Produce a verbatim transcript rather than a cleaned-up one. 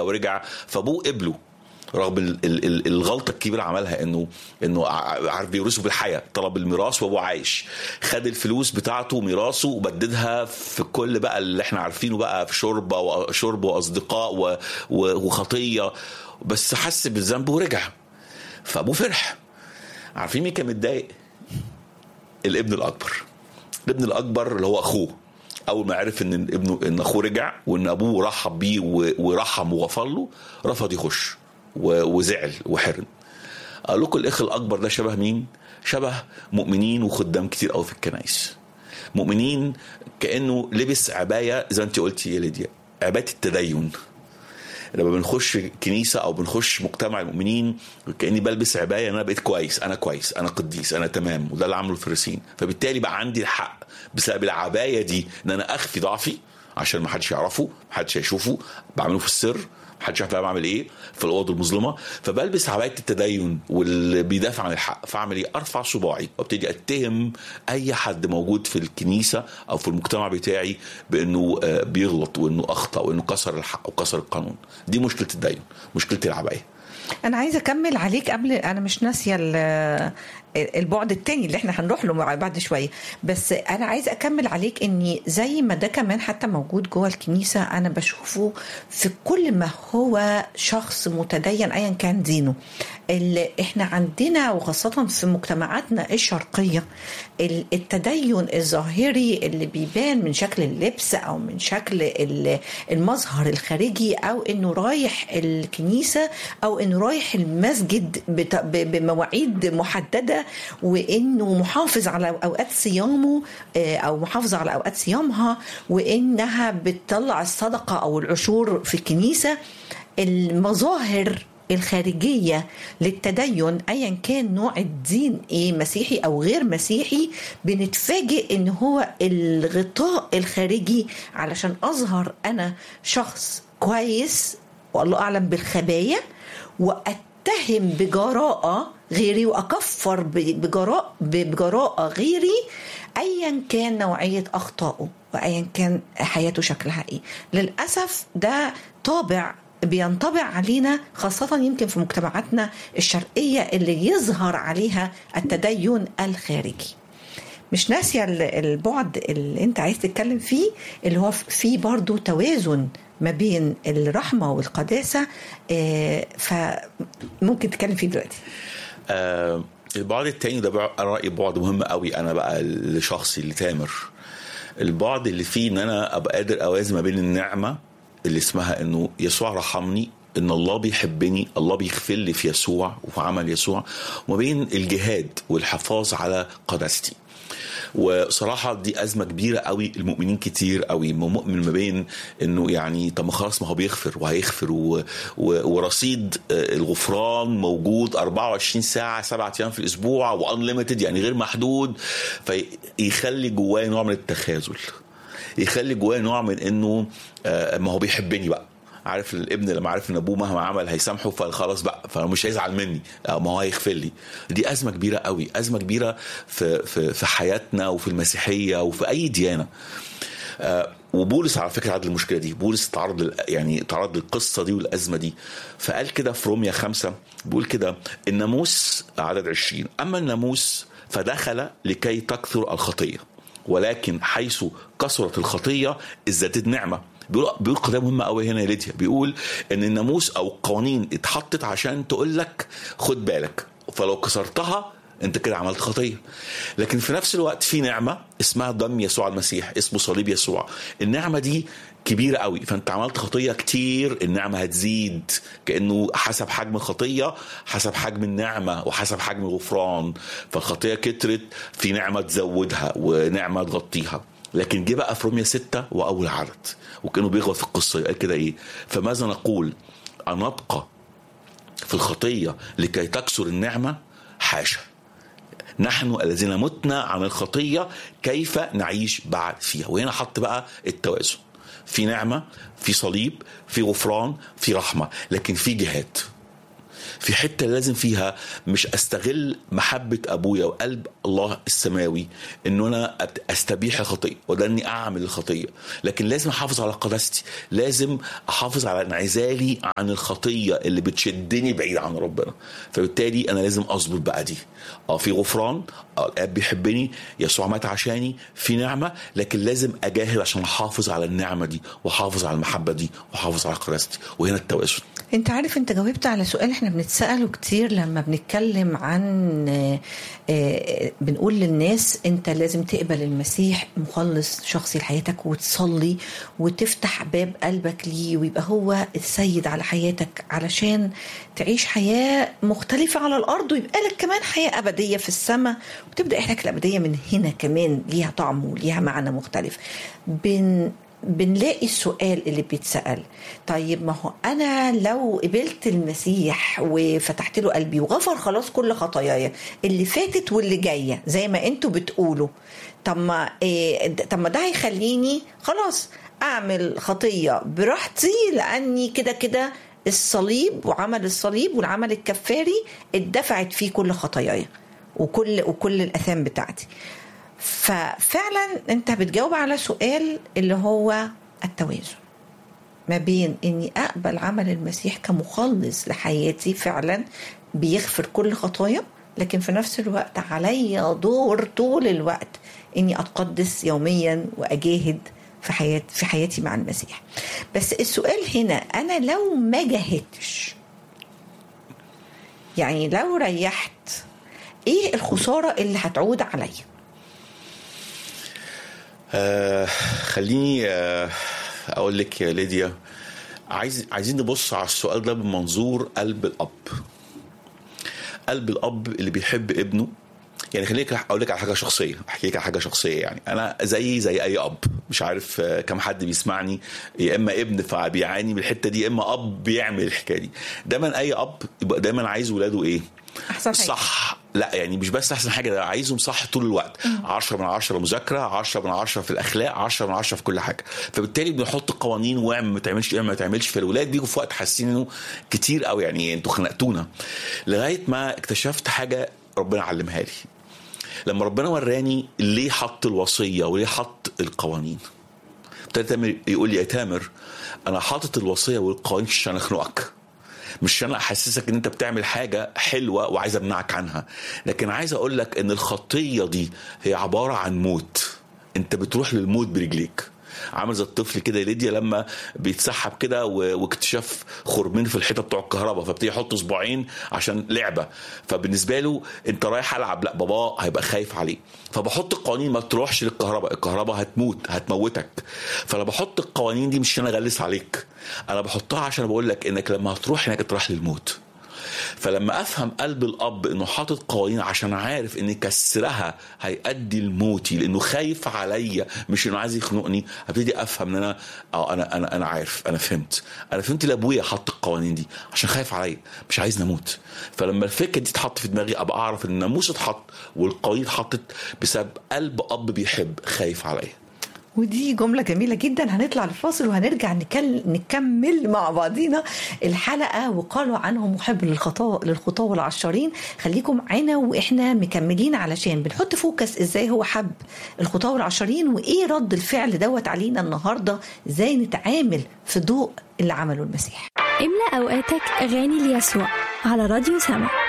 او رجع فابوه قبله رغم ال- ال- ال- الغلطه الكبيره عملها انه انه ع- عارف بيورثه بالحياه، طلب الميراث وابوه عايش، خد الفلوس بتاعته ميراثه وبددها في كل بقى اللي احنا عارفينه بقى في شربه وشرب واصدقاء و- و- وخطيه، بس حس بالذنب ورجع. فابوه فرح. عارفين مين كان متضايق؟ الابن الاكبر. الابن الاكبر اللي هو اخوه، اول ما عرف ان ابنه ان اخوه رجع وان ابوه رحب بيه و- ورحم وغفر له، رفض يخش وزعل وحرم. قال لكم الاخ الاكبر ده شبه مين؟ شبه مؤمنين وخدام كتير قوي في الكنائس. مؤمنين كانه لبس عبايه زي انت قلتي يا ليديا، عبايه التدين. لما بنخش كنيسه او بنخش مجتمع المؤمنين كاني بلبس عبايه انا بقيت كويس، انا كويس، انا قديس، انا تمام، وده اللي عمله الفريسيين. فبالتالي بقى عندي الحق بسبب العبايه دي ان انا اخفي ضعفي عشان ما حدش يعرفه، ما حدش يشوفه، بعمله في السر، محدش عارف بعمل ايه في الاوضه المظلمه. فبلبس عبايه التدين واللي بيدافع عن الحق. فاعمل ايه؟ ارفع صباعي وابتدي اتهم اي حد موجود في الكنيسه او في المجتمع بتاعي بانه بيغلط وانه اخطا وانه كسر الحق وكسر القانون. دي مشكله التدين، مشكله العبايه. انا عايزه اكمل عليك قبل، انا مش ناسيه البعد التاني اللي احنا هنروح له بعد شويه، بس انا عايزه اكمل عليك اني زي ما ده كمان حتى موجود جوه الكنيسه، انا بشوفه في كل ما هو شخص متدين ايا كان دينه. اللي احنا عندنا وخاصه في مجتمعاتنا الشرقيه التدين الظاهري اللي بيبان من شكل اللبس او من شكل المظهر الخارجي او انه رايح الكنيسه او انه رايح المسجد بمواعيد محدده وانه محافظ على اوقات صيامه او محافظه على اوقات صيامها وانها بتطلع الصدقه او العشور في الكنيسه. المظاهر الخارجية للتدين أيا كان نوع الدين إيه، مسيحي أو غير مسيحي، بنتفاجئ إن هو الغطاء الخارجي علشان أظهر أنا شخص كويس والله أعلم بالخبايا، وأتهم بجراءة غيري وأكفر بجراءة, بجراءة غيري أيا كان نوعية أخطائه وأيا كان حياته شكلها إيه. للأسف ده طابع بينطبع علينا خاصة يمكن في مجتمعاتنا الشرقية اللي يظهر عليها التدين الخارجي. مش ناسية البعد اللي انت عايز تتكلم فيه اللي هو فيه برضو توازن ما بين الرحمة والقداسة، فممكن تتكلم فيه دلوقتي. آه البعد التاني ده رأي بعد مهم قوي أنا بقى لشخصي اللي تامر، البعد اللي فيه ان انا ابقى قادر اوازن ما بين النعمة اللي اسمها انه يسوع رحمني، ان الله بيحبني، الله بيغفر لي في يسوع وفي عمل يسوع، وما بين الجهاد والحفاظ على قداستي. وصراحة دي أزمة كبيرة قوي، المؤمنين كتير قوي مؤمن ما بين انه يعني طب ما خلاص ما هو بيغفر وهيغفر و... و... ورصيد الغفران موجود أربعة وعشرين ساعة سبعة ايام في الاسبوع وانليميتد يعني غير محدود، فيخلي جواه نوع من التخاذل، يخلي جواه نوع من انه ما هو بيحبني بقى، عارف الابن لما عارف ان ابوه مهما عمل هيسامحه فخلاص بقى فمش هيزعل مني، ما هو هيغفر لي. دي ازمه كبيره قوي، ازمه كبيره في في في حياتنا وفي المسيحيه وفي اي ديانه. وبولس على فكره عدل المشكله دي، بولس تعرض يعني تعرض للقصه دي والازمه دي، فقال كده في روميا خمسة بيقول كده: الناموس عدد عشرين اما الناموس فدخل لكي تكثر الخطيه، ولكن حيث كثرت الخطيه ازدادت نعمه. بيقول بيقول قضيه مهمه قوي هنا يا ليديا، بيقول ان الناموس او القوانين اتحطت عشان تقول لك خد بالك، فلو كسرتها انت كده عملت خطيه. لكن في نفس الوقت في نعمه اسمها دم يسوع المسيح، اسمه صليب يسوع. النعمه دي كبيره قوي، فانت عملت خطيه كتير النعمه هتزيد، كانه حسب حجم الخطيه حسب حجم النعمه وحسب حجم الغفران. فالخطيه كترت في نعمه تزودها ونعمه تغطيها. لكن جه بقى في روميا ستة واول عدد وكانوا بيغلط في القصه، قال كده ايه: فماذا نقول؟ ان نبقى في الخطيه لكي تكسر النعمه؟ حاشا، نحن الذين متنا عن الخطيه كيف نعيش بعد فيها. وهنا حط بقى التوازن، في نعمه، في صليب، في غفران، في رحمه، لكن في جهاد. في حته لازم فيها مش استغل محبه ابويا وقلب الله السماوي انه انا استبيح الخطيه وده اني اعمل الخطيه، لكن لازم احافظ على قداستي، لازم احافظ على انعزالي عن الخطيه اللي بتشدني بعيد عن ربنا. فبالتالي انا لازم اظبط بقى دي. اه في غفران، اه الاب بيحبني، يسوع مات عشاني، في نعمه، لكن لازم اجاهد عشان احافظ على النعمه دي واحافظ على المحبه دي واحافظ على قداستي، وهنا التوازن. انت عارف انت جاوبت على سؤال احنا بنتسأله كتير لما بنتكلم عن اه اه بنقول للناس انت لازم تقبل المسيح مخلص شخصي لحياتك وتصلي وتفتح باب قلبك ليه ويبقى هو السيد على حياتك علشان تعيش حياة مختلفة على الأرض ويبقى لك كمان حياة أبدية في السماء، وتبدأ إحلك الأبدية من هنا كمان ليها طعم وليها معنى مختلف. بن بنلاقي السؤال اللي بيتسأل، طيب ما هو أنا لو قبلت المسيح وفتحت له قلبي وغفر خلاص كل خطاياي اللي فاتت واللي جاية زي ما أنتوا بتقولوا، طب ما إيه طب ما ده هيخليني خلاص أعمل خطية براحتي لأني كده كده الصليب وعمل الصليب والعمل الكفاري اتدفعت فيه كل خطاياي وكل وكل الأثام بتاعتي. ففعلا انت بتجاوب على سؤال اللي هو التوازن ما بين اني اقبل عمل المسيح كمخلص لحياتي فعلا بيغفر كل خطايا، لكن في نفس الوقت علي دور طول الوقت اني اتقدس يوميا واجاهد في حياتي في حياتي مع المسيح. بس السؤال هنا انا لو ما جاهدتش، يعني لو ريحت، ايه الخسارة اللي هتعود عليا؟ آه خليني آه اقول لك يا ليديا، عايز عايزين نبص على السؤال ده بمنظور قلب الاب. قلب الاب اللي بيحب ابنه. يعني خليك اقول لك على حاجه شخصيه، احكي لك على حاجه شخصيه. يعني انا زي زي اي اب، مش عارف كم حد بيسمعني يا اما ابن فبيعاني من الحته دي، يا اما اب بيعمل الحكايه دي. دايما اي اب يبقى دايما عايز ولاده ايه؟ أحسن صح. لا يعني مش بس احسن حاجه، ده عايزهم صح طول الوقت. عشرة من عشرة مذاكره، عشرة من عشرة في الاخلاق، عشرة من عشرة في كل حاجه. فبالتالي بنحط قوانين واعمل ما تعملش ايه ما تعملش. فالولاد بيجوا في وقت حاسين انه كتير قوي، يعني انتوا خنقتونا، لغايه ما اكتشفت حاجه ربنا علمها لي. لما ربنا وراني ليه حط الوصيه وليه حط القوانين، ابتدى يقول لي يا تامر انا حاطط الوصيه والقوانين عشان اخنقك، مش عشان احسسك ان انت بتعمل حاجه حلوه وعايز امنعك عنها، لكن عايز اقول لك ان الخطيه دي هي عباره عن موت. انت بتروح للموت برجليك. عامل زي الطفل كده يا ليديا لما بيتسحب كده واكتشاف خرمين في الحيطه بتوع الكهرباء، فبتيجي يحط صباعين عشان لعبه، فبالنسبه له انت رايح العب، لا بابا هيبقى خايف عليه. فبحط القوانين ما تروحش للكهرباء، الكهرباء هتموت هتموتك. فانا بحط القوانين دي مش عشان اغلس عليك، انا بحطها عشان بقول لك انك لما هتروح هناك تروح للموت. فلما افهم قلب الاب انه حاطط قوانين عشان عارف ان كسرها هيؤدي لموتي لانه خايف عليا مش انه عايز يخنقني، ابتدي افهم ان انا اه انا انا انا عارف، انا فهمت انا فهمت لابويا حط القوانين دي عشان خايف عليا مش عايز نموت. فلما الفكره دي تحط في دماغي ابقى اعرف ان الناموس اتحط والقوانين اتحطت بسبب قلب اب بيحب خايف عليا. ودي جملة جميلة جدا. هنطلع للفاصل وهنرجع نكل... نكمل مع بعضينا الحلقة. وقالوا عنه محب للخطاء للخطاة والعشارين. خليكم معنا واحنا مكملين علشان بنحط فوكس ازاي هو حب الخطاة والعشارين وايه رد الفعل دوت علينا النهاردة، ازاي نتعامل في ضوء اللي عمله المسيح. املأ اوقاتك اغاني ليسوع على راديو سما.